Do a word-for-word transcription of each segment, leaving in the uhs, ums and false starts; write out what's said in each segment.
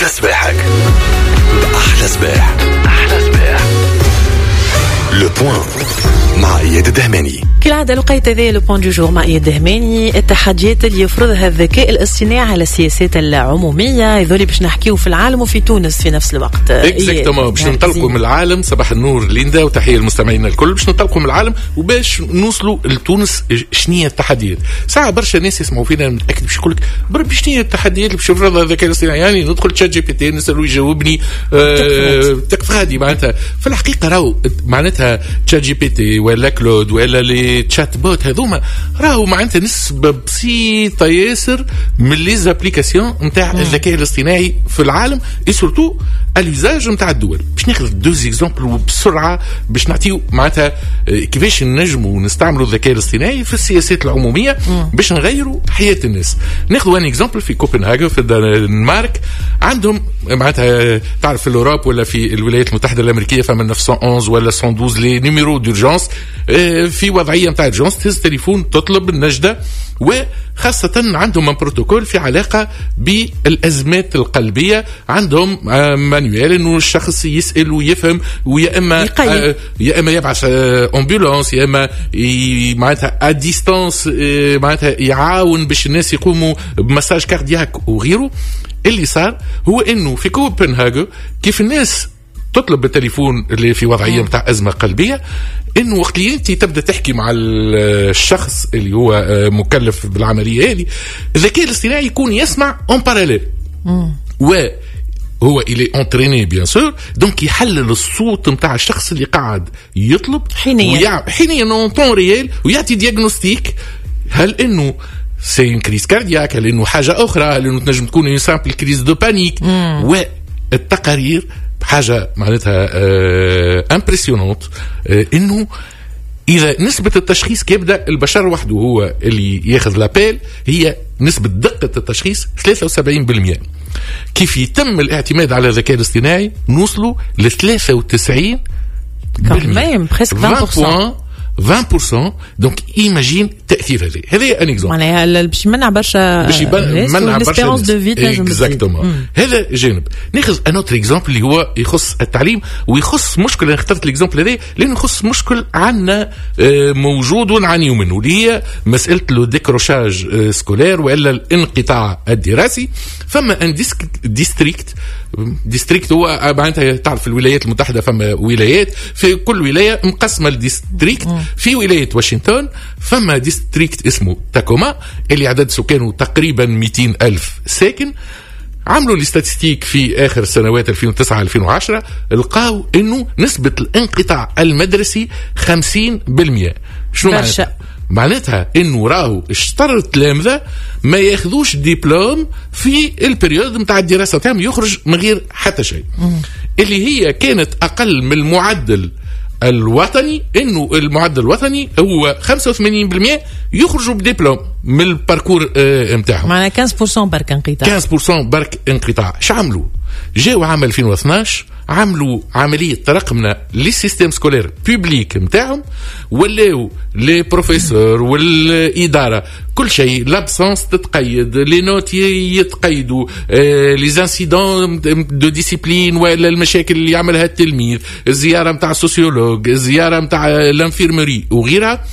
بدل صباحك بأحلى صباح. أحلى صباح. لو بوان مع إياد الدهماني. كالعادة لقيت ذي لو بوان دو جور مع إياد الدهماني. التحديات اللي يفرضها الذكاء الاصطناعي على السياسات العمومية يذولي باش نحكيو في العالم وفي تونس في نفس الوقت. اكزاكتومون باش ننطلقوا من العالم. صباح النور ليندا وتحية المستمعين الكل. باش ننطلقوا من العالم وباش نوصلوا لتونس. شنية التحديات؟ ساعة برشا ناس يسمعوا فينا متأكد باش يقول لك بربي شنية التحديات اللي باش يفرضها الذكاء الاصطناعي؟ يعني ندخل تشات جي بي تي نسألو يجاوبني آه تقفادي. معناتها في الحقيقة راهو معناتها تشات جي بي تي ولا كلود ولا لي تشات بوت هذوما راهو معناتها نسبة بسيطة ياسر من لي زابليكاسيون نتاع الذكاء الاصطناعي في العالم اي سورتو اليوزاج نتاع الدول. باش ناخذ دوز اكزامبل وبسرعة باش نعطيو معناتها كيفاش نجموا نستعملوا الذكاء الاصطناعي في السياسات العمومية باش نغيروا حياة الناس. ناخذ ان اكزامبل في كوبنهاغن في الدنمارك. عندهم معناتها تعرف في الأوروب ولا في الولايات المتحدة الأمريكية فما تسعمية وإحدى عشر ولا مية واحد عشر لي نيميرو دورجانس في وضعية نتاع الجونس تهز تليفون تطلب النجدة. وخاصة عندهم من بروتوكول في علاقة بالأزمات القلبية. عندهم مانويل إنه الشخص يسأل ويفهم ويا إما آه يا إما يبعث آه أمبولانس يا إما معناتها أديستانس آه معناتها يعاون باش الناس يقوموا بمساج كاردياك وغيره. اللي صار هو إنه في كوبنهاغن كيف الناس تطلب بالتليفون اللي في وضعية متاع أزمة قلبية إنه وقت اللي أنت تبدأ تحكي مع الشخص اللي هو مكلف بالعملية هذه الذكاء الاصطناعي يكون يسمع اون باراليل وهو إلي انتريني بيان سور دونك يحلل الصوت متاع الشخص اللي قاعد يطلب حينيا حينيا اون طون ريال ويعطي دياغنوستيك هل إنه سي كريز كاردياك هل إنه حاجة أخرى هل إنه تنجم تكون اون سامبل كريز دو بانيك. والتقارير حاجة معناتها آه امبرسيونونت آه انه اذا نسبة التشخيص كيبدا البشر وحده هو اللي ياخذ لابيل هي نسبة دقة التشخيص ثلاثة وسبعين بالمئة. كيف يتم الاعتماد على الذكاء الاصطناعي نوصلوا ل ثلاثة وتسعين بالمئة عشرين بالمئة. دونك ايماجين تاثير هذا هذا ان اكزامبل معناها باش يمنع برشا باش يمنع برشا اكزاكتومون. هذا جانب. ناخذ ان اوتر اكزامبل اللي هو يخص التعليم ويخص مشكل. انا اخترت الاكزامبل هذا لانه يخص مشكل عندنا موجود ونعانيو منه اللي هي مساله لو ديكروشاج سكولير والا الانقطاع الدراسي. فما ان ديستريكت ديستريكت هو معناتها تعرف الولايات المتحدة فما ولايات في كل ولاية مقسمة الديستريكت. في ولاية واشنطن فما ديستريكت اسمه تاكوما اللي عدد سكانه تقريبا مئتين ألف ساكن. عملوا الاستاتستيك في آخر سنوات ألفين وتسعة ألفين وعشرة لقاو إنه نسبة الانقطاع المدرسي خمسين بالمئة. شنو معناتها؟ معناتها انه راهو اشترى التلامذة ما ياخذوش ديبلوم في البريود متاع الدراسة تاعهم يخرج من غير حتى شيء اللي هي كانت اقل من المعدل الوطني. انه المعدل الوطني هو خمسة وثمانين بالمئة يخرجوا بديبلوم من الباركور اه متاعهم. معناها خمسة بالمئة برك انقطاع خمسة بالمئة برك انقطاع. شو عملوا؟ جاءوا عام ألفين واثناش عملوا عملية ترقمنا للسيستم سكولير بيبليك متاعهم ولاو لي بروفيسور والإدارة كل شيء لابسانس تتقيد لي نوت يتقيدوا آه لي زانسيدون دو ديسيبلين ولا المشاكل اللي يعملها التلميذ الزيارة متاع السوسيولوج الزيارة متاع الانفيرمري وغيرها.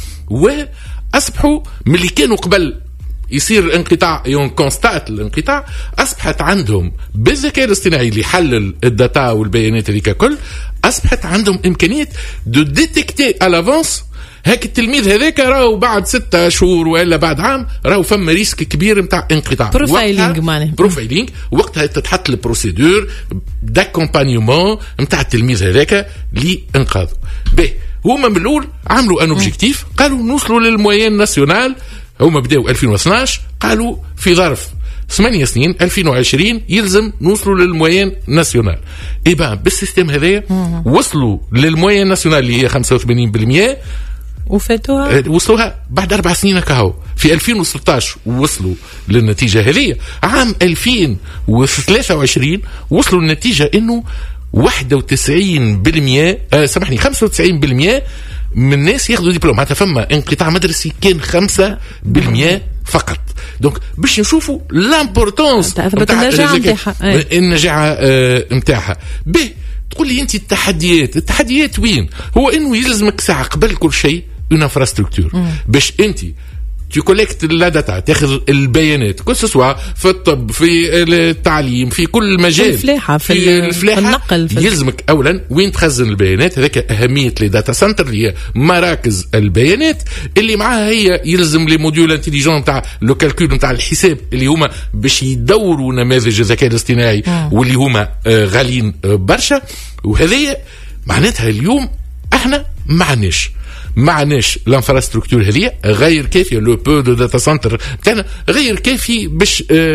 وأصبحوا من اللي كانوا قبل يصير الانقطاع يون كونستات الانقطاع أصبحت عندهم بالذكاء الاصطناعي اللي يحلل الداتا والبيانات هذيك كل أصبحت عندهم إمكانية دو ديتكتي الافونس هاك التلميذ هذاك راهو بعد ستة شهور ولا بعد عام راهو فما ريسك كبير متاع انقطاع. بروفايلينج معناها بروفايلينج وقتها تتحط البروسيدور داكومبانيومون متاع التلميذ هذاك لإنقاذه. به هما من الأول عملوا ان اوبجيكتيف قالوا نوصلوا للموين ناسيونال. هما بداوا ألفين واثناش قالوا في ظرف ثمانية سنين ألفين وعشرين يلزم نوصلوا للموين ناسيونال. إيبا بالسيستم هذايا وصلوا للموين ناسيونال اللي هي خمسة وثمانين بالمئة وفاتوها وصلوها بعد أربع سنين كهو في ألفين وستة وصلوا للنتيجة هذه. عام ألفين وثلاثة وعشرين وصلوا للنتيجة إنه واحد وتسعين بالمئة آه سامحني خمسة وتسعين بالمئة من الناس ياخذوا دبلوم. معناتها فما انقطاع مدرسي كان خمسة بالمئة فقط. دونك باش نشوفوا لامبورطونس نتاع النجاعه نتاعها النجاعه نتاعها. به تقول لي انت التحديات التحديات وين؟ هو انه يلزمك ساعه قبل كل شيء اون انفراستركتور باش انت tu collectes la data, تاخذ البيانات كل سوا في الطب في التعليم في كل مجال في الفلاحة في, في الفلاحة النقل في يلزمك أولا وين تخزن البيانات. هذاك أهمية لي داتا سنتر اللي هي مراكز البيانات اللي معها هي يلزم لي موديول انتليجون نتاع لو كالكول نتاع الحساب اللي هما باش يدوروا نماذج الذكاء الاصطناعي واللي هما غاليين برشا. وهذه معناتها اليوم احنا معناش معناش الانفراستركتور هذه غير كافيه. لو بو دو داتا سنتر تاعنا غير كافي باش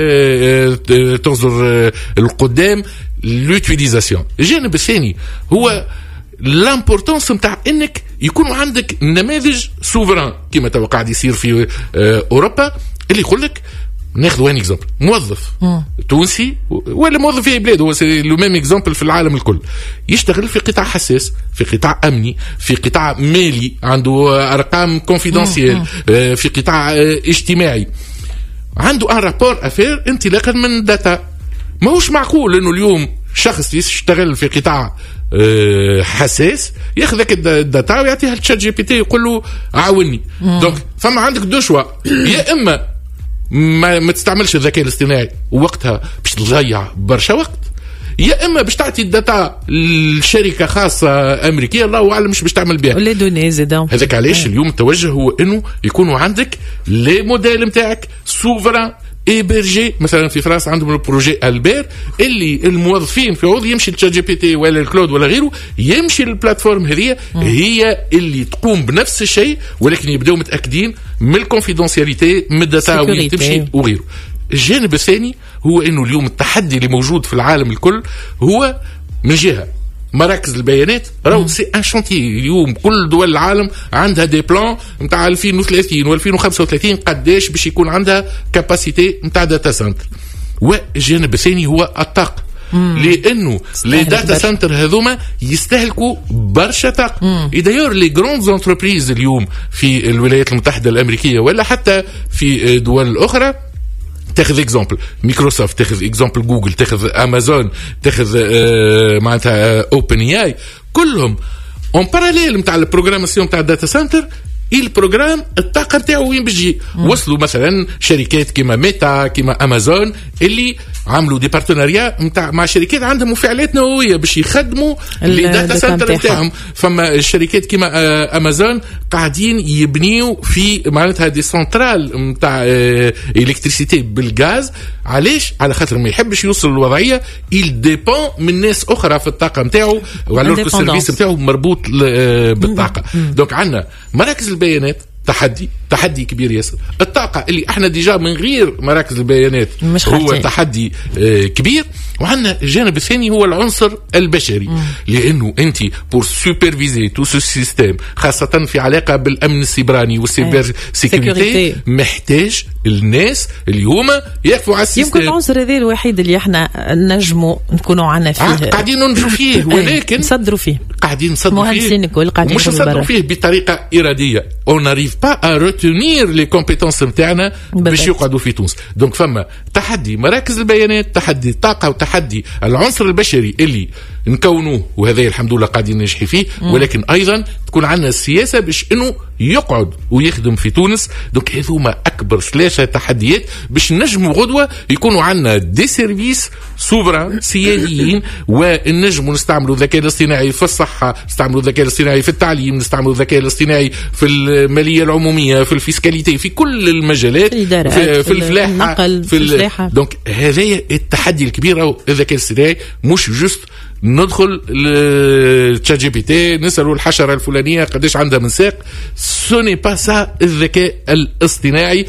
تنظر القدام لوتيليزاسيون. الجانب الثاني هو لامبورطونس نتاع انك يكون عندك نماذج سوفران كما تو قاعد يصير في اوروبا اللي يقول لك ناخذ وين اكزامبل موظف مم. تونسي ولا موظف في بلاد هو لو ميم اكزامبل في العالم الكل يشتغل في قطاع حساس في قطاع امني في قطاع مالي عنده ارقام كونفيدنسيال في قطاع اجتماعي عنده ان رابور افير انطلاقا من داتا. ماهوش معقول انه اليوم شخص يشتغل في قطاع حساس ياخذ ذاك الداتا ويعطيها للشات جي بي تي يقول له عاوني. دونك فما عندك دو شوا يا اما ما, ما تستعملش الذكاء الاصطناعي ووقتها باش تضيع برشا وقت يا اما باش تعطي الداتا لشركه خاصه امريكيه الله اعلم مش باش تعمل بها لي دوني زيدا. هذاك علاش اليوم التوجه هو انه يكونوا عندك لي موديل نتاعك سوفران ايبرجي. مثلا في فرنسا عندهم البروجي البير اللي الموظفين في عوض يمشي للشات جي بي تي ولا الكلود ولا غيره يمشي للبلاتفورم هذه هي اللي تقوم بنفس الشيء ولكن يبداو متاكدين من الكونفيدنسياليتي من الداتا وين تمشي وغيره. الجانب الثاني هو انه اليوم التحدي اللي موجود في العالم الكل هو من جهه مراكز البيانات راهو سي ان شانتي. اليوم كل دول العالم عندها دي بلان نتاع ألفين وثلاثين وألفين وخمسة وثلاثين قداش باش يكون عندها كاباسيتي نتاع داتا سنتر. والجانب الثاني هو الطاقه لانه لي داتا سنتر هذوما يستهلكوا برشا طاقه. دايور لي غروند انتربريز اليوم في الولايات المتحده الامريكيه ولا حتى في دول اخرى تاخذ اكزامبل مايكروسوفت تاخذ اكزامبل جوجل تاخذ امازون تاخذ آه معناتها اوبن اي اي كلهم اون باراليل نتاع البروغراماسيون نتاع الداتا سنتر البروغرام الطاقه نتاعو وين بيجي. وصلوا مثلا شركات كيما ميتا كيما امازون اللي عملوا دي بارتناريا نتاع مع شركات عندهم مفاعلات نوويه باش يخدموا الداتا سنتر نتاعهم. فما الشركات كيما امازون قاعدين يبنيوا في معناتها دي سنترال نتاع الكتريسيتي بالغاز. علاش؟ على خاطر ما يحبش يوصل للوضعيه يل ديبون من ناس اخرى في الطاقه نتاعو وعلى السيرفيس نتاعو مربوط بالطاقه. دونك عندنا مراكز البيانات تحدي تحدي كبير ياسر. الطاقة اللي احنا ديجا من غير مراكز البيانات هو تحدي اه كبير. وعندنا الجانب الثاني هو العنصر البشري مم. لانه انت بور سوبرفيزي تو سو سيستيم خاصة في علاقة بالامن السيبراني والسيبر سيكوريتي محتاج الناس اليوم يقفوا على السيستم. يمكن العنصر هذا الوحيد اللي احنا نجموا نكونوا عنا فيه آه قاعدين ننجو فيه ولكن نصدروا فيه قاعدين نصدروا فيه مهندسين الكل قاعدين مش نصدروا فيه بطريقة إرادية. on n'arrive pas à retenir les compétences نتاعنا باش يقعدوا في تونس. دونك فما تحدي مراكز البيانات تحدي الطاقة وتحدي العنصر البشري اللي نكونوه وهذا الحمد لله قاعدين نجحي فيه م. ولكن أيضا تكون عندنا السياسة باش إنه يقعد ويخدم في تونس. دونك هذوما أكبر ثلاثة تحديات باش نجموا غدوة يكونوا عندنا دي سيرفيس سوفران سياديين ونجموا نستعملوا الذكاء الاصطناعي في الصحة نستعملوا الذكاء الاصطناعي في التعليم نستعملوا الذكاء الاصطناعي في المالية العمومية في الفيسكاليتي في كل المجالات في, في, في الفلاحة في, في الفلاحة. دونك هذا التحدي الكبير. أو الذكاء الاصطناعي مش جست ندخل للتشات جي بي تي نسألوا الحشرة الفلانية قديش عندها من ساق. سوني با سا الذكاء الاصطناعي.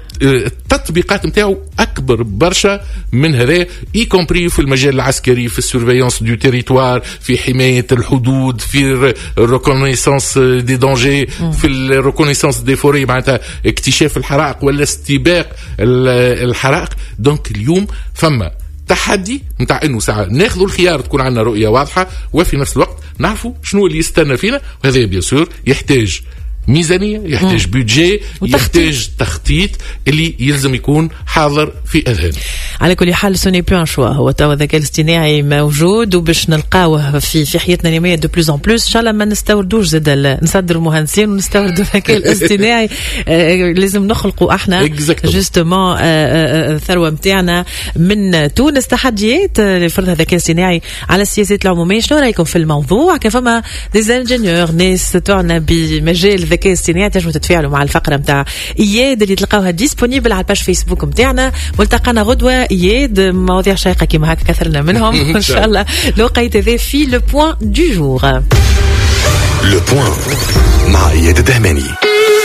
التطبيقات نتاعو اكبر برشا من هذا اي كومبري في المجال العسكري في السورفيونس دو تيريتوار في حمايه الحدود في الريكونيسانس دي دانجي في الريكونيسانس دي فوري معناتها اكتشاف الحرائق ولا استباق الحرائق. دونك اليوم فما تحدي نتاع انه ساعه ناخذوا الخيار تكون عندنا رؤيه واضحه وفي نفس الوقت نعرفوا شنو اللي يستنى فينا. وهذا بيان سور يحتاج ميزانية، يحتاج بيدجي، يحتاج تخطيط اللي يلزم يكون حاضر في أذهان. على كل حال سوني بلو ان شوا، هو توا الذكاء الاصطناعي موجود وباش نلقاوه في في حياتنا اليوميه دو بلوز ان بلوس. ان شاء الله ما نستوردوش زاد نصدروا مهندسين ونستوردوا الذكاء الاصطناعي. لازم نخلقوا احنا جوستومون الثروه نتاعنا من تونس. تحديات لفرضها الذكاء الاصطناعي على السياسات العموميه، شنو رايكم في الموضوع؟ كيف فما ديزانجينيور ناس تعنى بمجال الذكاء الاصطناعي تنجموا تتفاعلوا مع الفقره نتاع اياد اللي تلقاوها ديسپونيبل على الباج فيسبوك نتاعنا. والتقانا غدوه اياد مواضيع شيقه كيما هكا كثرنا منهم ان شاء الله. الوقت هذا في لو بوين دو جور. لو بوين مع اياد الدهماني.